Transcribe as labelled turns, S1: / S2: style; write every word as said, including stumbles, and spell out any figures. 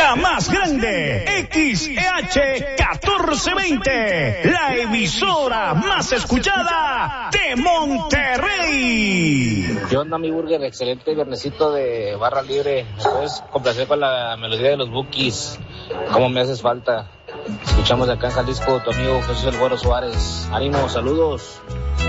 S1: la más grande, X E H catorce veinte, la emisora más escuchada de Monterrey.
S2: ¿Qué onda, mi burger? Excelente viernesito de barra libre. ¿Me puedes complacer con la melodía de los Bukis? ¿Cómo me haces falta? Escuchamos de acá en Jalisco, tu amigo Jesús El Güero Suárez. Ánimo, saludos.